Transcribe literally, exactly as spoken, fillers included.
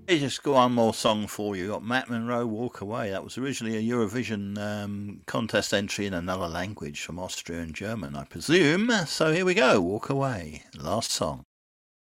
Hey, just got one more song for you. Got Matt Monro, "Walk Away." That was originally a Eurovision um, contest entry in another language from Austria and German, I presume. So here we go, "Walk Away," last song.